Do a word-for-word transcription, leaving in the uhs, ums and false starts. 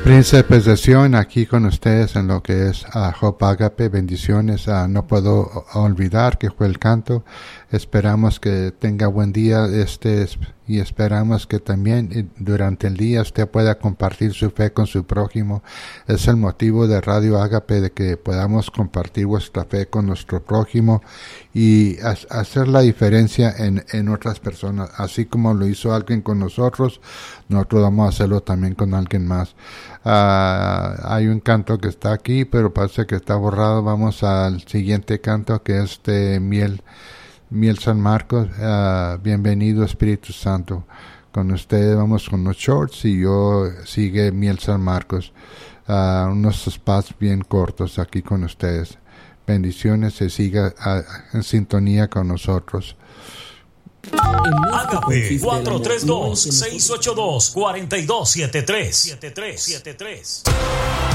Príncipes de Sion, aquí con ustedes en lo que es uh, Hope Agape, bendiciones. Uh, no puedo olvidar que fue el canto. Esperamos que tenga buen día este y esperamos que también durante el día usted pueda compartir su fe con su prójimo. Es el motivo de Radio Agape, de que podamos compartir vuestra fe con nuestro prójimo y ha- hacer la diferencia en, en otras personas. Así como lo hizo alguien con nosotros, nosotros vamos a hacerlo también con alguien más. Uh, hay un canto que está aquí, pero parece que está borrado. Vamos al siguiente canto, que es de Miel, Miel San Marcos. Uh, bienvenido Espíritu Santo. Con ustedes vamos con los shorts y yo sigue Miel San Marcos. Uh, unos spots bien cortos aquí con ustedes. Bendiciones, se siga uh, en sintonía con nosotros. Agape cuatro tres dos, seis ocho dos, cuatro dos siete tres.